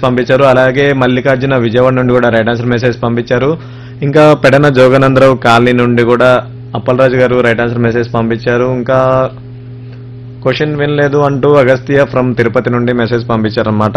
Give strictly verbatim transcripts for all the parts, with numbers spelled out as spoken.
పంపించారు. అలాగే మల్లికార్జున విజయవాడ నుండి కూడా రైట్ ఆన్సర్ మెసేజ్ పంపించారు. ఇంకా పెడన జోగనందరావు కాలనీ నుండి కూడా అప్పలరాజు గారు రైట్ ఆన్సర్ మెసేజ్ పంపించారు. ఇంకా క్వశ్చన్ వినలేదు అంటూ అగస్త్య ఫ్రమ్ తిరుపతి నుండి మెసేజ్ పంపించారన్నమాట.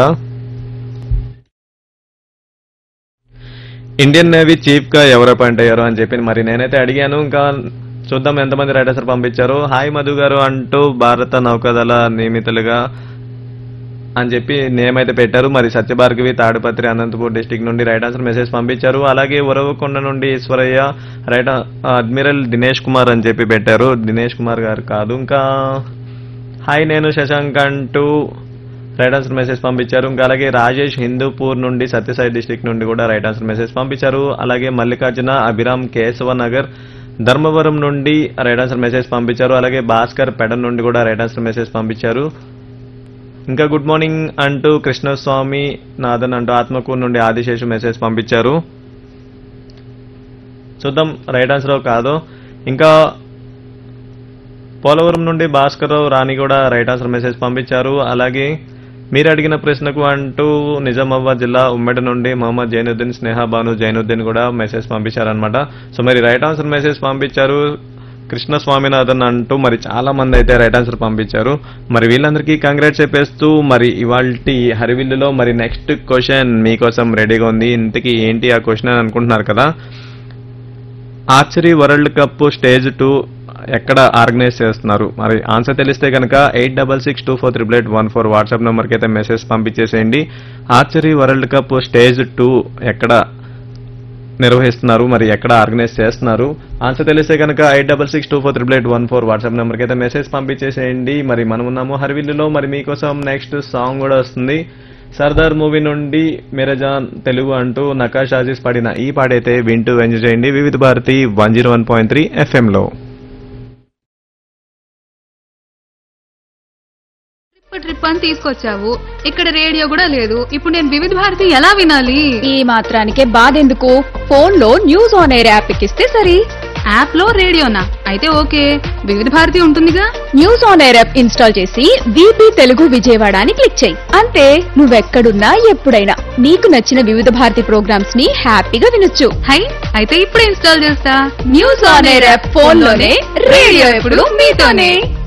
ఇండియన్ నేవీ చీఫ్ గా ఎవరు అపాయింట్ అయ్యారు అని చెప్పి మరి నేనైతే అడిగాను. ఇంకా చూద్దాం ఎంతమంది రైట్ ఆన్సర్ పంపించారు. హాయ్ మధు గారు అంటూ భారత నౌకాదళ నియమితులుగా అని చెప్పి నేమ్ అయితే పెట్టారు. మరి సత్యభార్గవి తాడిపత్రి అనంతపూర్ డిస్టిక్ నుండి రైట్ ఆన్సర్ మెసేజ్ పంపించారు. అలాగే ఉరవకొండ నుండి ఈశ్వరయ్య రైట్ అడ్మిరల్ దినేష్ కుమార్ అని చెప్పి పెట్టారు. దినేష్ కుమార్ గారు కాదు. ఇంకా హాయ్ నేను శశాంక్ అంటూ రైట్ ఆన్సర్ మెసేజ్ పంపించారు. ఇంకా అలాగే రాజేష్ హిందూపూర్ నుండి సత్యసాయి డిస్టిక్ నుండి కూడా రైట్ ఆన్సర్ మెసేజ్ పంపించారు. అలాగే మల్లికార్జున అభిరామ్ కేశవ నగర్ ధర్మవరం నుండి రైట్ ఆన్సర్ మెసేజ్ పంపించారు. అలాగే భాస్కర్ పెడన్ నుండి కూడా రైట్ ఆన్సర్ మెసేజ్ పంపించారు. ఇంకా గుడ్ మార్నింగ్ అంటూ కృష్ణస్వామి నాథన్ అంటూ ఆత్మకూరు నుండి ఆదిశేషు మెసేజ్ పంపించారు. చూద్దాం రైట్ ఆన్సర్ కాదు. ఇంకా పోలవరం నుండి భాస్కర్ రాణి కూడా రైట్ ఆన్సర్ మెసేజ్ పంపించారు. అలాగే మీరు అడిగిన ప్రశ్నకు అంటూ నిజామాబాద్ జిల్లా ఉమ్మడి నుండి మొహమ్మద్ జైనుద్దీన్ స్నేహాబాను జైనుద్దీన్ కూడా మెసేజ్ పంపించారనమాట. సో మరి రైట్ ఆన్సర్ మెసేజ్ పంపించారు కృష్ణ స్వామినాథన్ అంటూ మరి చాలా మంది అయితే రైట్ ఆన్సర్ పంపించారు. మరి వీళ్ళందరికీ కంగ్రాట్స్ చెప్పేస్తూ మరి ఇవాల్టి హరివిల్లులో మరి నెక్స్ట్ క్వశ్చన్ మీకోసం రెడీగా ఉంది. ఇంతకీ ఏంటి ఆ క్వశ్చన్ అని అనుకుంటున్నారు కదా. Archery world cup stage two ఎక్కడ ఆర్గనైజ్ చేస్తున్నారు? మరి ఆన్సర్ తెలిస్తే కనుక eight double six two four triple eight one four WhatsApp నెంబర్కి అయితే message పంపించేసేయండి. Archery world cup stage two ఎక్కడ నిర్వహిస్తున్నారు, మరి ఎక్కడ ఆర్గనైజ్ చేస్తున్నారు? ఆన్సర్ తెలిస్తే కనుక eight double six two four triple eight one four WhatsApp నెంబర్కి అయితే మెసేజ్ పంపించేసేయండి. మరి మనం ఉన్నాము హరివిల్లులో. మరి మీకోసం నెక్స్ట్ సాంగ్ కూడా వస్తుంది. సర్దార్ మూవీ నుండి మిరజాన్ తెలుగు అంటూ నకాష్ ఆజీస్ పాడిన ఈ పాడైతే వింటూ ఎంజాయ్ చేయండి వివిధ Bharati one zero one point three FM లో. ట్రిప్ అని తీసుకొచ్చావు, ఇక్కడ రేడియో కూడా లేదు. ఇప్పుడు నేను వివిధ భారతి ఎలా వినాలి? ఈ మాత్రానికే బాధెందుకు, ఫోన్ లో న్యూస్ ఆన్ ఎయిర్ యాప్ ఎక్కిస్తే సరి. యాప్ లో రేడియోనా? అయితే ఓకే, వివిధ భారతి ఉంటుందిగా. News on air app install చేసి వీపీ తెలుగు విజయవాడ అని క్లిక్ చేయి. అంతే, నువ్వెక్కడున్నా ఎప్పుడైనా నీకు నచ్చిన వివిధ భారతి ప్రోగ్రామ్స్ ని హ్యాపీగా వినొచ్చు. హై, అయితే ఇప్పుడు ఇన్స్టాల్ చేస్తా. News on air app phone లోనే, రేడియో ఎప్పుడు మీతోనే.